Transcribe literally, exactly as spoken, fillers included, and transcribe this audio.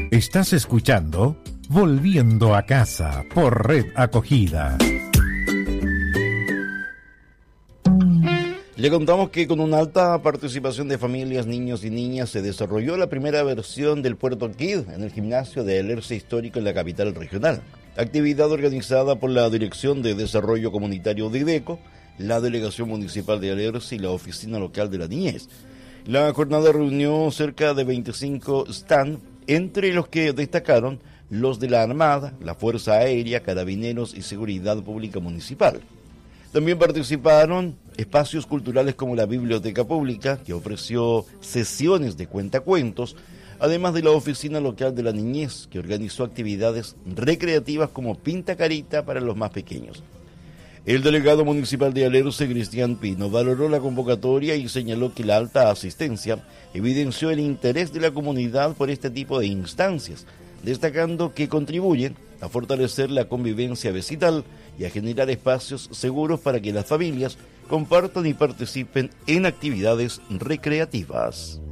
Estás escuchando Volviendo a Casa por Red Acogida. Le contamos que con una alta participación de familias, niños y niñas se desarrolló la primera versión del Puerto Kid en el gimnasio de Alerce Histórico en la capital regional. Actividad organizada por la Dirección de Desarrollo Comunitario de IDECO, la Delegación Municipal de Alerce y la Oficina Local de la Niñez. La jornada reunió cerca de veinticinco stands, entre los que destacaron los de la Armada, la Fuerza Aérea, Carabineros y Seguridad Pública Municipal. También participaron espacios culturales como la Biblioteca Pública, que ofreció sesiones de cuentacuentos, además de la Oficina Local de la Niñez, que organizó actividades recreativas como Pinta Carita para los más pequeños. El delegado municipal de Alerce, Cristian Pino, valoró la convocatoria y señaló que la alta asistencia evidenció el interés de la comunidad por este tipo de instancias, destacando que contribuyen a fortalecer la convivencia vecinal y a generar espacios seguros para que las familias compartan y participen en actividades recreativas.